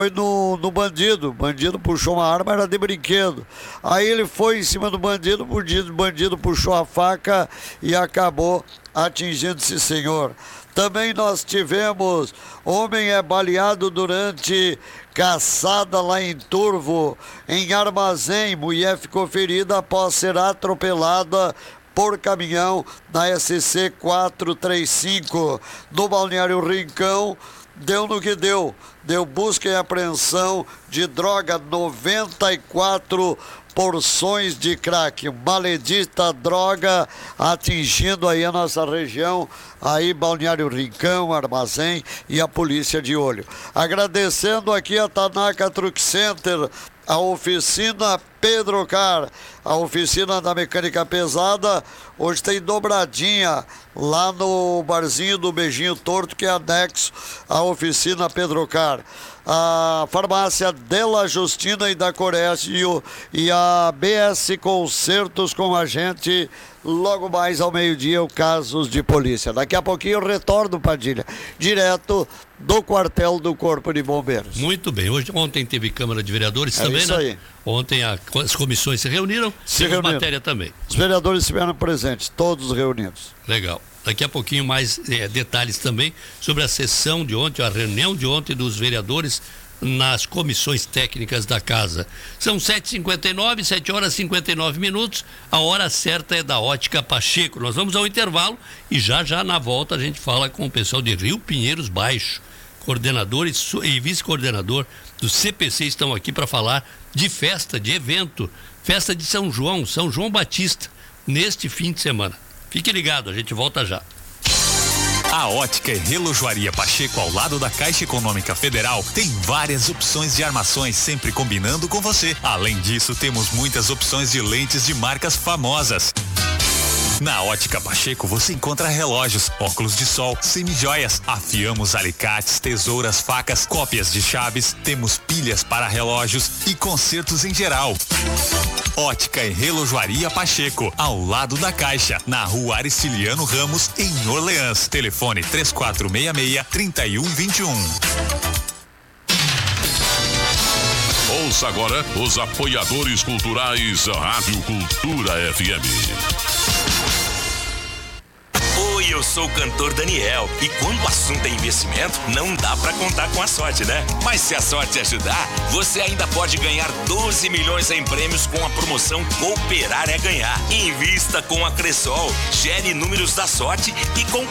Foi no bandido. O bandido puxou uma arma, era de brinquedo. Aí ele foi em cima do bandido, o bandido puxou a faca e acabou atingindo esse senhor. Também nós tivemos homem é baleado durante caçada lá em Turvo, em Armazém. Mulher ficou ferida após ser atropelada por caminhão na SC 435. No Balneário Rincão, deu no que deu. Deu busca e apreensão de droga, 94 porções de crack, maledita droga atingindo aí a nossa região, aí Balneário Rincão, Armazém e a polícia de olho. Agradecendo aqui a Tanaka Truck Center, a oficina Pedro Car, a oficina da mecânica pesada. Hoje tem dobradinha lá no barzinho do Beijinho Torto, que é anexo à oficina Pedro Car. A farmácia Della Justina e da Corécio e a BS Concertos com a gente. Logo mais ao meio-dia, o Casos de Polícia. Daqui a pouquinho eu retorno, Padilha, direto do quartel do Corpo de Bombeiros. Muito bem. Ontem teve Câmara de Vereadores também, isso né? Aí. Ontem as comissões se reuniram, matéria também. Os vereadores estiveram presentes, todos reunidos. Legal. Daqui a pouquinho mais detalhes também sobre a sessão de ontem, a reunião de ontem dos vereadores nas comissões técnicas da casa. São 7h59, 7h59. A hora certa é da Ótica Pacheco. Nós vamos ao intervalo e já na volta a gente fala com o pessoal de Rio Pinheiros Baixo. Coordenador e vice-coordenador do CPC estão aqui para falar de festa, de evento, festa de São João Batista, neste fim de semana. Fique ligado, a gente volta já. A Ótica e Relojoaria Pacheco, ao lado da Caixa Econômica Federal, tem várias opções de armações, sempre combinando com você. Além disso, temos muitas opções de lentes de marcas famosas. Na Ótica Pacheco você encontra relógios, óculos de sol, semijoias, afiamos alicates, tesouras, facas, cópias de chaves, temos pilhas para relógios e consertos em geral. Ótica e Relojoaria Pacheco, ao lado da Caixa, na rua Aristiliano Ramos, em Orleans. Telefone 3466-3121. Ouça agora os apoiadores culturais da Rádio Cultura FM. Oi, eu sou o cantor Daniel e quando o assunto é investimento, não dá pra contar com a sorte, né? Mas se a sorte ajudar, você ainda pode ganhar 12 milhões em prêmios com a promoção Cooperar é Ganhar. Invista com a Cressol, gere números da sorte e concorra